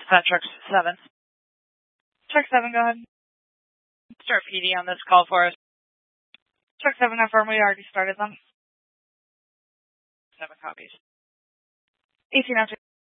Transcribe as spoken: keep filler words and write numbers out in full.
Dispatch Truck seven. Truck seven, go ahead. Start P D on this call for us. Truck seven, confirm we already started them. Seven copies. eighteen after.